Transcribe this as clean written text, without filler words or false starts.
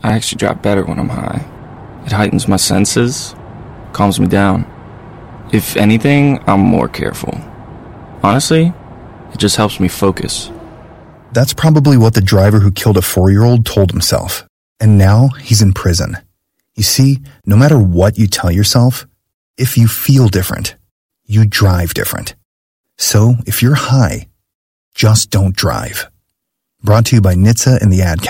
I actually drive better when I'm high. It heightens my senses, calms me down. If anything, I'm more careful. Honestly, it just helps me focus. That's probably what the driver who killed a 4-year-old told himself. And now he's in prison. You see, no matter what you tell yourself, if you feel different, you drive different. So if you're high, just don't drive. Brought to you by NHTSA and the Ad Council.